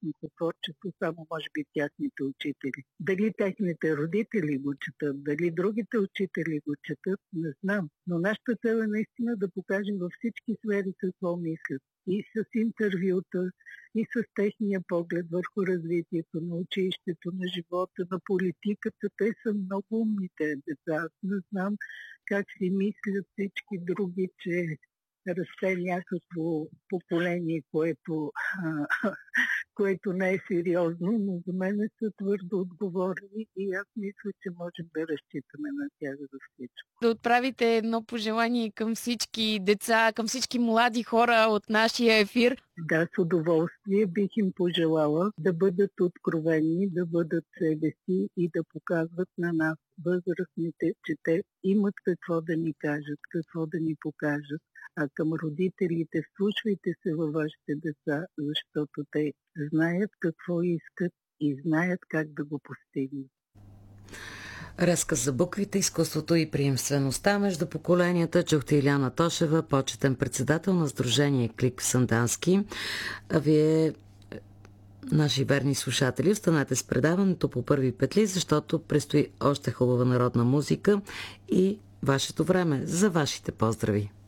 тяхното творчество, само може би тяхните учители. Дали техните родители го четат, дали другите учители го четат, не знам. Но нашата цел е наистина да покажем във всички сфери какво мислят. И с интервюта, и с техния поглед върху развитието на училището, на живота, на политиката. Те са много умните деца. Аз не знам как си мислят всички други, че расте някакво поколение, което не е сериозно, но за мен са твърдо отговорни и аз мисля, че можем да разчитаме на тях за всичко. Да отправите едно пожелание към всички деца, към всички млади хора от нашия ефир. Да, с удоволствие бих им пожелала да бъдат откровени, да бъдат себе си и да показват на нас, възрастните, че те имат какво да ни кажат, какво да ни покажат. А към родителите, вслушвайте се във вашите деца, защото те знаят какво искат и знаят как да го постигнат. Разказ за буквите, изкуството и приемствеността между поколенията чухте Иляна Тошева, почетен председател на Сдружение Клик Сандански. А вие, наши верни слушатели, останете с предаването по първи петли, защото предстои още хубава народна музика и вашето време за вашите поздрави.